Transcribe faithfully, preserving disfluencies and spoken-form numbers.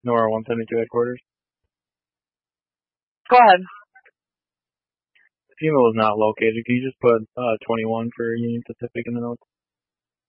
Nora one seventy-two headquarters. Go ahead. Female is not located. Can you just put uh, twenty-one for Union Pacific in the notes?